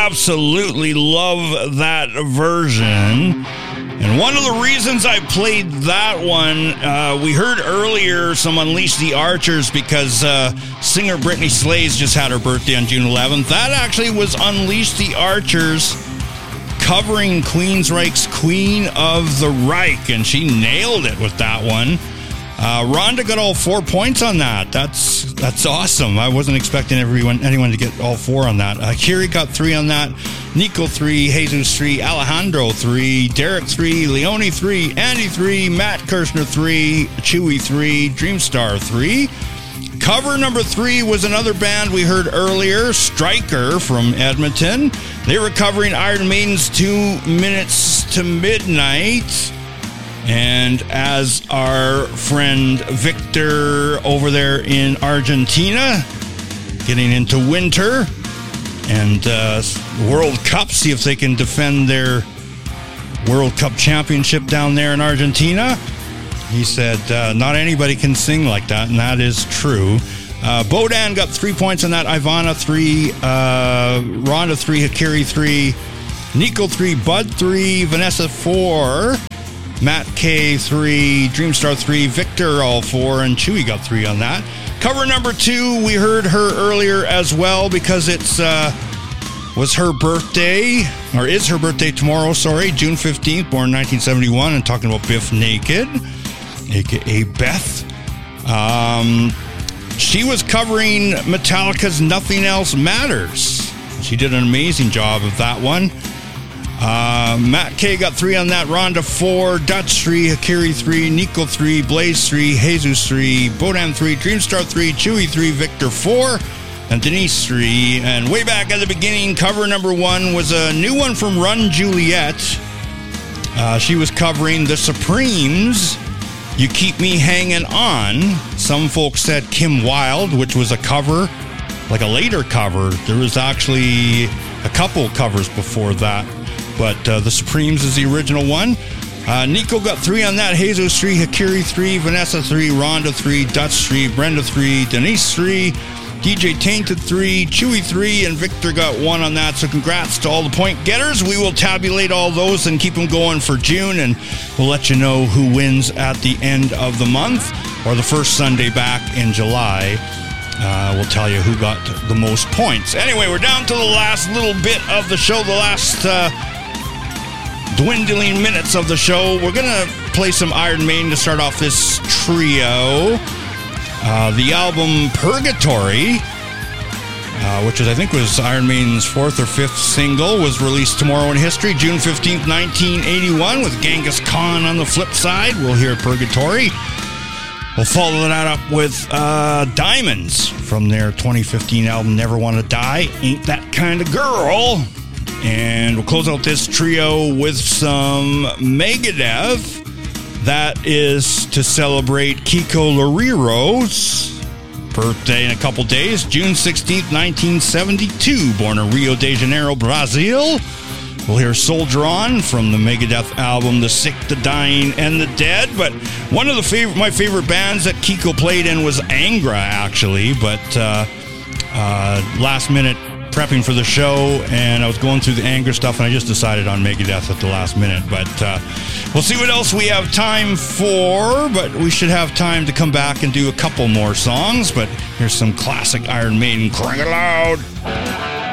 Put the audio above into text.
absolutely love that version. And one of the reasons I played that one, we heard earlier some Unleash the Archers because singer Brittany Slays just had her birthday on June 11th. That actually was Unleash the Archers covering Queensryche's Queen of the Reich, and she nailed it with that one. Rhonda got all 4 points on that. That's awesome. I wasn't expecting anyone to get all 4 on that. Kiri got 3 on that. Nico 3, Jesus 3, Alejandro 3, Derek 3, Leonie 3, Andy 3, Matt Kirshner 3, Chewy 3, Dreamstar 3. Cover number 3 was another band we heard earlier, Striker from Edmonton. They were covering Iron Maiden's 2 Minutes to Midnight. And as our friend Victor over there in Argentina, getting into winter and World Cup, see if they can defend their World Cup championship down there in Argentina. He said, not anybody can sing like that, and that is true. Bodan got 3 points on that. Ivana 3, Rhonda 3, Hakiri 3, Nico 3, Bud 3, Vanessa 4, Matt K 3, Dreamstar 3, Victor all 4, and Chewy got 3 on that. Cover number 2, we heard her earlier as well because it's was her birthday, or is her birthday tomorrow, sorry, June 15th, born 1971, and talking about Biff Naked, aka Beth. She was covering Metallica's Nothing Else Matters. She did an amazing job of that one. Matt K got 3 on that, Rhonda 4, Dutch 3, Hakiri 3, Nico 3, Blaze 3, Jesus 3, Bodan 3, Dreamstar 3, Chewy 3, Victor 4, and Denise 3. And way back at the beginning, cover number 1 was a new one from Run Juliet. She was covering The Supremes, You Keep Me Hanging On. Some folks said Kim Wilde, which was a cover, like a later cover. There was actually a couple covers before that, but The Supremes is the original one. Nico got 3 on that, Jesus 3, Hakiri 3, Vanessa 3, Rhonda 3, Dutch 3, Brenda 3, Denise 3, DJ Tainted 3, Chewy 3, and Victor got 1 on that. So congrats to all the point getters. We will tabulate all those and keep them going for June, and we'll let you know who wins at the end of the month or the first Sunday back in July. We'll tell you who got the most points. Anyway, we're down to the last little bit of the show, the last dwindling minutes of the show. We're going to play some Iron Maiden to start off this trio. The album Purgatory, which I think was Iron Maiden's 4th or 5th single, was released tomorrow in history, June 15th, 1981, with Genghis Khan on the flip side. We'll hear Purgatory. We'll follow that up with Diamonds from their 2015 album Never Wanna Die, Ain't That Kind of Girl. And we'll close out this trio with some Megadeth. That is to celebrate Kiko Loureiro's birthday in a couple days, June 16th, 1972, born in Rio de Janeiro, Brazil. We'll hear Soldier On from the Megadeth album The Sick, the Dying, and the Dead. But one of my favorite bands that Kiko played in was Angra, actually. But last minute prepping for the show, and I was going through the Angra stuff, and I just decided on Megadeth at the last minute. But we'll see what else we have time for, but we should have time to come back and do a couple more songs. But here's some classic Iron Maiden. Crank it loud!